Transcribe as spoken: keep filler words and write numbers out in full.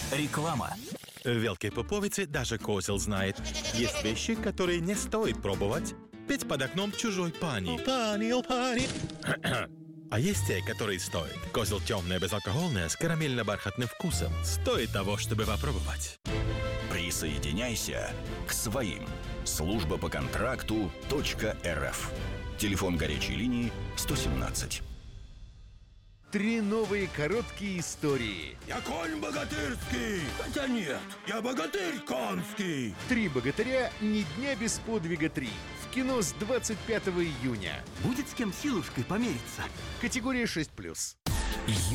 Реклама. В Велкой Пуповице даже козел знает. Есть вещи, которые не стоит пробовать. Петь под окном чужой пани. Пани, о пани. А есть те, которые стоит. Козел темное, безалкогольное, с карамельно-бархатным вкусом. Стоит того, чтобы попробовать. Присоединяйся к своим. Служба по контракту .рф. Телефон горячей линии сто семнадцать. Три новые короткие истории. Я конь богатырский. Хотя нет, я богатырь конский. Три богатыря, ни дня без подвига три. В кино с двадцать пятого июня. Будет с кем силушкой помериться. Категория шесть плюс.